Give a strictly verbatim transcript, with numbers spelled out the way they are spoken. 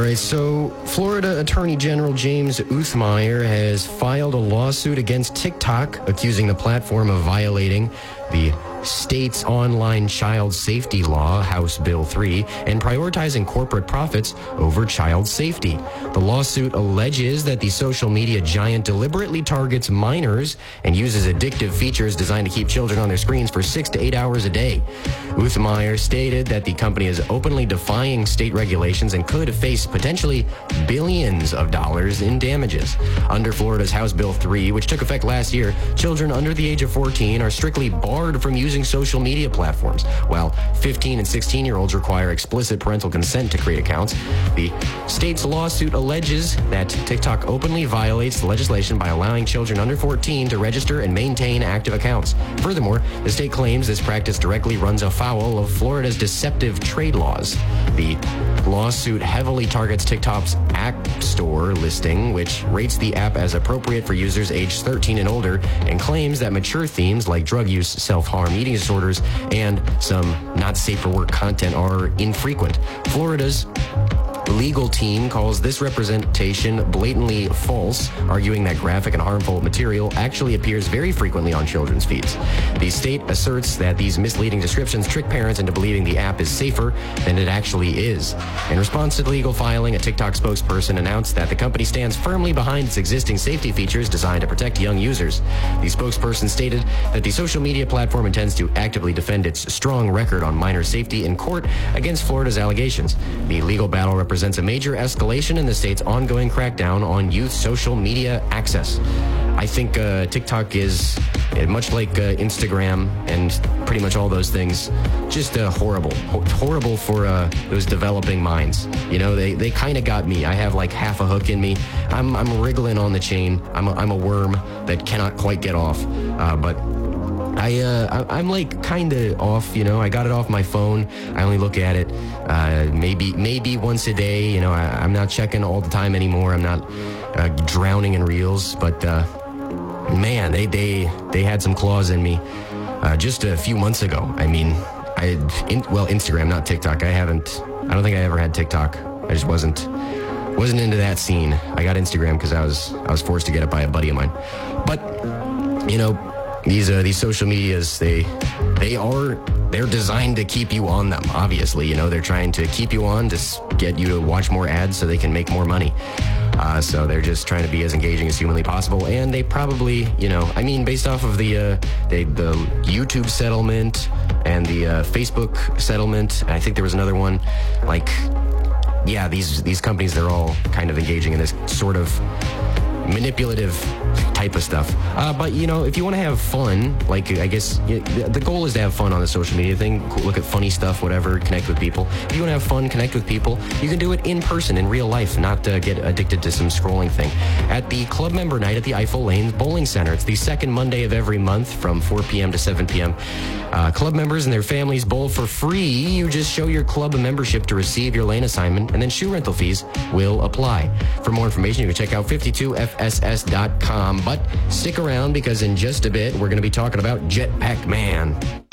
right, so Florida Attorney General James Uthmeyer has filed a lawsuit against TikTok, accusing the platform of violating the state's online child safety law, House Bill three, and prioritizing corporate profits over child safety. The lawsuit alleges that the social media giant deliberately targets minors and uses addictive features designed to keep children on their screens for six to eight hours a day. Uthmeyer stated that the company is openly defying state regulations and could face potentially billions of dollars in damages. Under Florida's House Bill three, which took effect last year, children under the age of fourteen are strictly barred from using social media platforms, while fifteen and sixteen-year-olds require explicit parental consent to create accounts. The state's lawsuit alleges that TikTok openly violates the legislation by allowing children under fourteen to register and maintain active accounts. Furthermore, the state claims this practice directly runs afoul of Florida's deceptive trade laws. The lawsuit heavily targets TikTok's App Store listing, which rates the app as appropriate for users aged thirteen and older, and claims that mature themes like drug use, self-harm, eating disorders, and some not safe for work content are infrequent. Florida's legal team calls this representation blatantly false, arguing that graphic and harmful material actually appears very frequently on children's feeds. The state asserts that these misleading descriptions trick parents into believing the app is safer than it actually is. In response to the legal filing, a TikTok spokesperson announced that the company stands firmly behind its existing safety features designed to protect young users. The spokesperson stated that the social media platform intends to actively defend its strong record on minor safety in court against Florida's allegations. The legal battle represents a major escalation in the state's ongoing crackdown on youth social media access. I think uh, TikTok is, uh, much like uh, Instagram and pretty much all those things, just uh, horrible. Ho- horrible for uh, those developing minds. You know, they, they kind of got me. I have like half a hook in me. I'm, I'm wriggling on the chain. I'm a, I'm a worm that cannot quite get off. Uh, but I, uh, I, I'm like kind of off, you know. I got it off my phone. I only look at it uh, maybe maybe once a day. You know, I, I'm not checking all the time anymore. I'm not uh, drowning in reels. But uh, man, they they they had some claws in me uh, just a few months ago. I mean, I in, well Instagram, not TikTok. I haven't. I don't think I ever had TikTok. I just wasn't wasn't into that scene. I got Instagram because I was I was forced to get it by a buddy of mine. But you know. These uh, these social medias, they they are they're designed to keep you on them. Obviously, you know, they're trying to keep you on to get you to watch more ads so they can make more money. Uh, so they're just trying to be as engaging as humanly possible. And they probably, you know, I mean, based off of the uh, they, the YouTube settlement and the uh, Facebook settlement, I think there was another one. Like, yeah, these these companies, they're all kind of engaging in this sort of manipulative type of stuff. Uh, but, you know, if you want to have fun, like, I guess you, the, the goal is to have fun on the social media thing, look at funny stuff, whatever, connect with people. If you want to have fun, connect with people, you can do it in person, in real life, not uh, get addicted to some scrolling thing. At the Club Member Night at the Eiffel Lane Bowling Center. It's the second Monday of every month from four p.m. to seven p.m. Uh, club members and their families bowl for free. You just show your club membership to receive your lane assignment, and then shoe rental fees will apply. For more information, you can check out fifty-two F S S dot com. But stick around, because in just a bit, we're going to be talking about Jetpack Man.